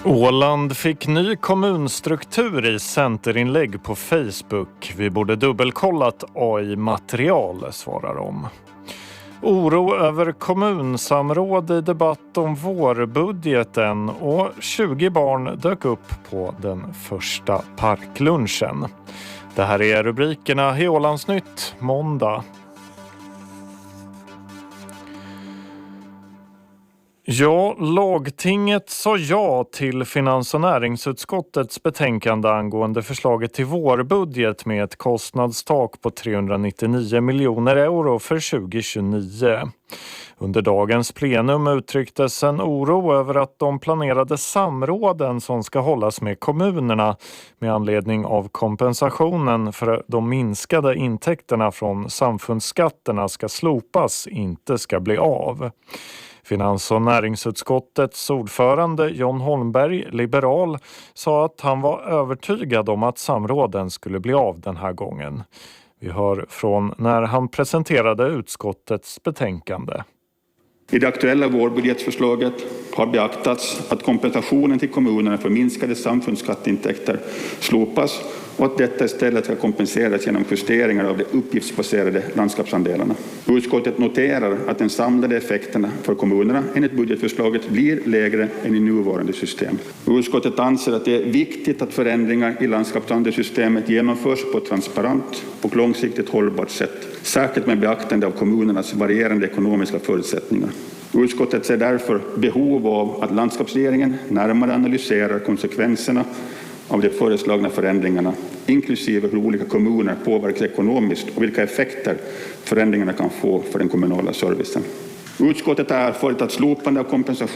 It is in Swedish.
Åland fick ny kommunstruktur i centerinlägg på Facebook. Vi borde dubbelkollat AI-material, svarar de. Oro över kommunsamråd i debatt om vårbudgeten och 20 barn dök upp på den första parklunchen. Det här är rubrikerna i Ålandsnytt måndag. Ja, lagtinget sa ja till finans- och näringsutskottets betänkande angående förslaget till vårbudget med ett kostnadstak på 399 miljoner euro för 2029. Under dagens plenum uttrycktes en oro över att de planerade samråden som ska hållas med kommunerna med anledning av kompensationen för de minskade intäkterna från samfundsskatterna ska slopas inte ska bli av. Finans- och näringsutskottets ordförande John Holmberg, liberal, sa att han var övertygad om att samråden skulle bli av den här gången. Vi hör från när han presenterade utskottets betänkande. I det aktuella vårbudgetförslaget har beaktats att kompensationen till kommunerna för minskade samfundsskatteintäkter slopas och att detta istället ska kompenseras genom justeringar av de uppgiftsbaserade landskapsandelarna. Utskottet noterar att den samlade effekterna för kommunerna enligt budgetförslaget blir lägre än i nuvarande system. Utskottet anser att det är viktigt att förändringar i landskapsandelssystemet genomförs på ett transparent och långsiktigt hållbart sätt, särskilt med beaktande av kommunernas varierande ekonomiska förutsättningar. Utskottet ser därför behov av att landskapsregeringen närmare analyserar konsekvenserna av de föreslagna förändringarna, inklusive hur olika kommuner påverkas ekonomiskt och vilka effekter förändringarna kan få för den kommunala servicen. Utskottet har erfarit att slopande av kompensation